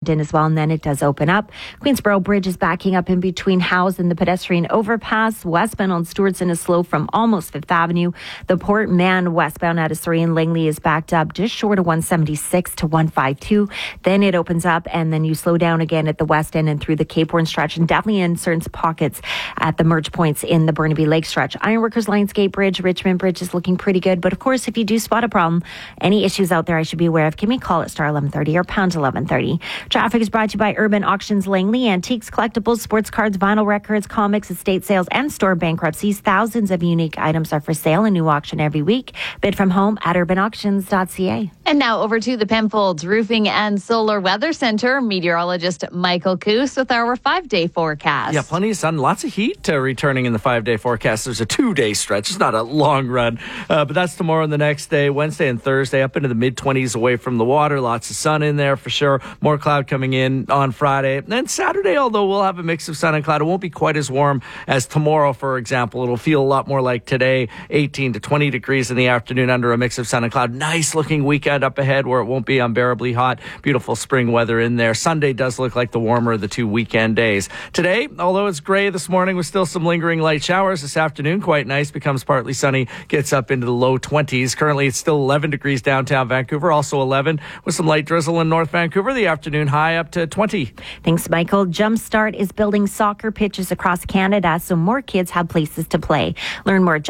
Edmonton as well, and then it does open up. Queensboro Bridge is backing up in between Howes and the pedestrian overpass. Westbound on Stewartson is slow from almost 5th Avenue. The Port Mann westbound out of Surrey and Langley is backed up just short of 176 to 152. Then it opens up, and then you slow down again at the west end and through the Cape Horn stretch, and definitely in certain pockets at the merge points in the Burnaby Lake stretch. Ironworkers Lionsgate Bridge, Richmond Bridge is looking pretty good. But of course, if you do spot a problem, any issues out there I should be aware of, give me a call at star 1130 or pound 1130. Traffic is brought to you by Urban Auctions Langley. Antiques, collectibles, sports cards, vinyl records, comics, estate sales, and store bankruptcies. Thousands of unique items are for sale. A new auction every week. Bid from home at urbanauctions.ca. And now over to the Penfolds Roofing and Solar Weather Center. Meteorologist Michael Coos with our 5-day forecast. Yeah, plenty of sun, lots of heat returning in the 5-day forecast. There's a 2-day stretch. It's not a long run, but that's tomorrow and the next day. Wednesday and Thursday up into the mid-20s away from the water. Lots of sun in there for sure. More cloud coming in on Friday. And then Saturday, although we'll have a mix of sun and cloud, it won't be quite as warm as tomorrow, for example. It'll feel a lot more like today, 18 to 20 degrees in the afternoon under a mix of sun and cloud. Nice looking weekend up ahead where it won't be unbearably hot. Beautiful spring weather in there. Sunday does look like the warmer of the 2 weekend days. Today, although it's gray this morning with still some lingering light showers, this afternoon quite nice, becomes partly sunny, gets up into the low 20s. Currently it's still 11 degrees downtown Vancouver, also 11 with some light drizzle in North Vancouver. The afternoon high up to 20. Thanks, Michael. Jumpstart is building soccer pitches across Canada so more kids have places to play. Learn more at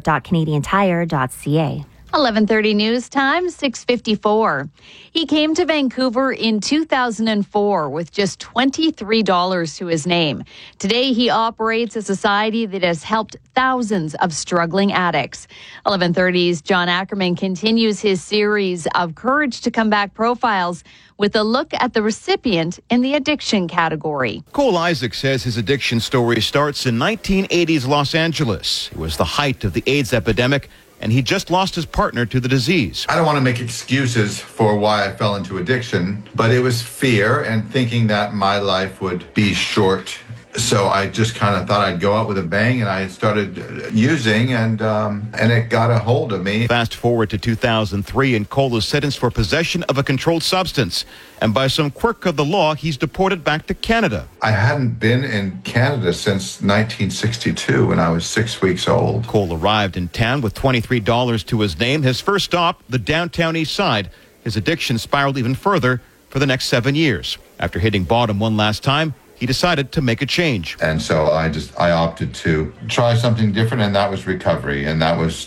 jumpstart.canadiantire.ca. 11:30 news time, 6:54. He came to Vancouver in 2004 with just $23 to his name. Today, he operates a society that has helped thousands of struggling addicts. 11:30's John Ackerman continues his series of Courage to Come Back profiles with a look at the recipient in the addiction category. Cole Isaac says his addiction story starts in 1980s Los Angeles. It was the height of the AIDS epidemic, and he just lost his partner to the disease. I don't want to make excuses for why I fell into addiction, but it was fear and thinking that my life would be short. So I just kind of thought I'd go out with a bang, and I started using, and it got a hold of me. Fast forward to 2003, and Cole is sentenced for possession of a controlled substance. And by some quirk of the law, he's deported back to Canada. I hadn't been in Canada since 1962 when I was 6 weeks old. Cole arrived in town with $23 to his name. His first stop, the downtown east side. His addiction spiraled even further for the next 7 years. After hitting bottom one last time, he decided to make a change. And so I opted to try something different, and that was recovery, and that was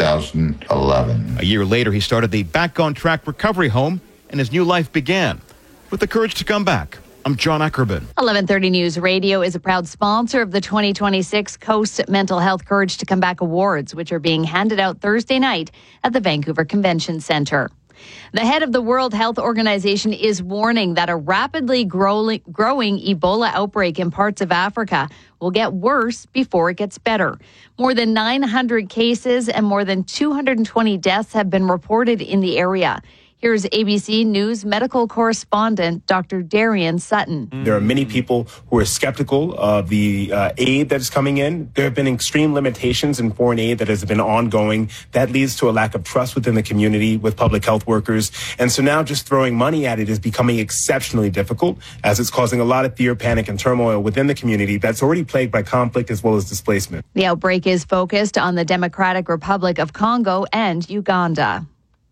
2011. A year later, he started the Back on Track Recovery Home, and his new life began. With the courage to come back, I'm John Ackerman. 11:30 News Radio is a proud sponsor of the 2026 Coast Mental Health Courage to Come Back Awards, which are being handed out Thursday night at the Vancouver Convention Centre. The head of the World Health Organization is warning that a rapidly growing Ebola outbreak in parts of Africa will get worse before it gets better. More than 900 cases and more than 220 deaths have been reported in the area. Here's ABC News medical correspondent Dr. Darian Sutton. There are many people who are skeptical of the aid that is coming in. There have been extreme limitations in foreign aid that has been ongoing. That leads to a lack of trust within the community with public health workers. And so now just throwing money at it is becoming exceptionally difficult, as it's causing a lot of fear, panic, and turmoil within the community that's already plagued by conflict as well as displacement. The outbreak is focused on the Democratic Republic of Congo and Uganda.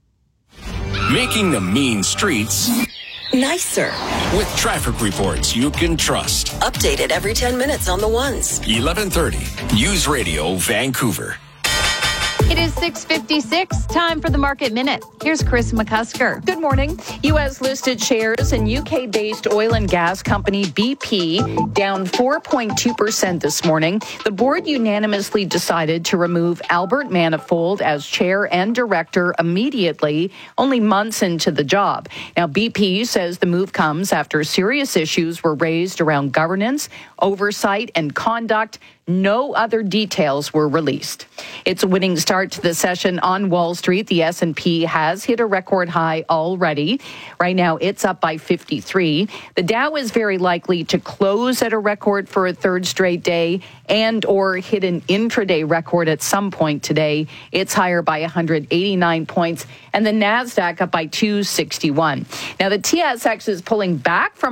Making the mean streets nicer with traffic reports you can trust. Updated every 10 minutes on the ones. 11:30 News Radio Vancouver. It is 6:56, time for the Market Minute. Here's Chris McCusker. Good morning. U.S.-listed shares in UK-based oil and gas company BP down 4.2% this morning. The board unanimously decided to remove Albert Manifold as chair and director immediately, only months into the job. Now, BP says the move comes after serious issues were raised around governance, oversight, and conduct. No other details were released. It's a winning start to the session on Wall Street. The S&P has hit a record high already. Right now, it's up by 53. The Dow is very likely to close at a record for a third straight day and or hit an intraday record at some point today. It's higher by 189 points, and the NASDAQ up by 261. Now, the TSX is pulling back from